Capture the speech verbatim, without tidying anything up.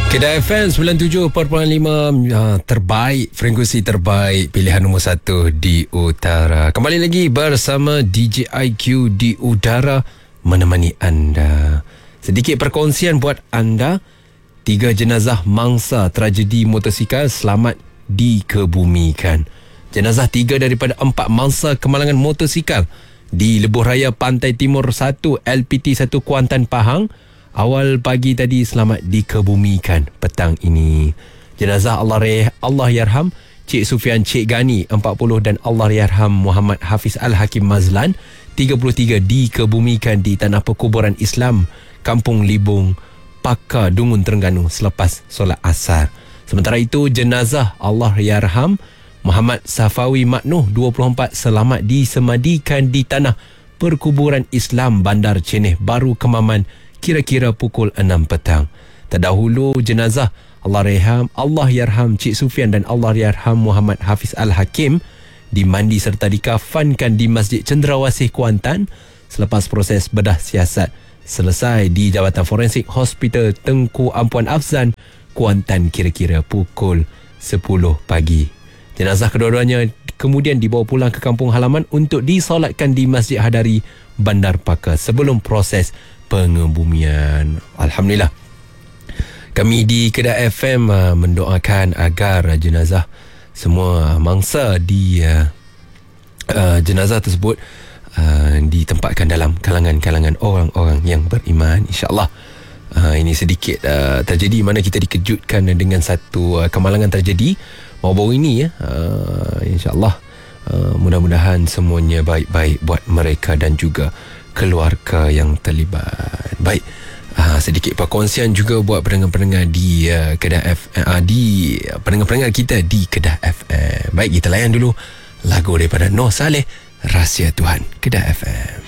Kedah F M sembilan puluh tujuh perpuluhan lima uh, terbaik, frekuensi terbaik, pilihan nombor satu di utara. Kembali lagi bersama D J I Q di udara menemani anda. Sedikit perkongsian buat anda. Tiga jenazah mangsa tragedi motosikal selamat dikebumikan. Jenazah tiga daripada empat mangsa kemalangan motosikal di Lebuh Raya Pantai Timur satu L P T satu Kuantan Pahang awal pagi tadi selamat dikebumikan petang ini. Jenazah Allah re- Allah yarham Cik Sufian Cik Gani empat puluh dan Allah yarham Muhammad Hafiz Al-Hakim Mazlan tiga puluh tiga dikebumikan di Tanah Perkuburan Islam Kampung Libung Pakar Dungun Terengganu selepas solat asar. Sementara itu jenazah Allah yarham Muhammad Safawi Maknuh dua puluh empat selamat disemadikan di Tanah Perkuburan Islam Bandar Ceneh Baru Kemaman kira-kira pukul enam petang. Terdahulu jenazah Allah yarham Allah yarham Cik Sufian dan Allah yarham Muhammad Hafiz Al-Hakim dimandi serta dikafankan di Masjid Cendrawasih Kuantan selepas proses bedah siasat selesai di Jabatan Forensik Hospital Tengku Ampuan Afzan Kuantan kira-kira pukul sepuluh pagi. Jenazah kedua-duanya kemudian dibawa pulang ke kampung halaman untuk disolatkan di Masjid Hadari Bandar Pakar sebelum proses pengebumian. Alhamdulillah. Kami di Kedah F M uh, mendoakan agar uh, jenazah semua mangsa di uh, uh, jenazah tersebut uh, ditempatkan dalam kalangan-kalangan orang-orang yang beriman, insya-Allah. Uh, ini sedikit uh, terjadi mana kita dikejutkan dengan satu uh, kemalangan terjadi baru-baru ini ya. Uh, insya-Allah uh, mudah-mudahan semuanya baik-baik buat mereka dan juga keluarga yang terlibat. Baik, uh, sedikit perkongsian juga buat pendengar-pendengar di uh, Kedah F M, uh, di uh, pendengar-pendengar kita di Kedah F M. Baik, kita layan dulu lagu daripada Noh Saleh, Rahsia Tuhan, Kedah F M.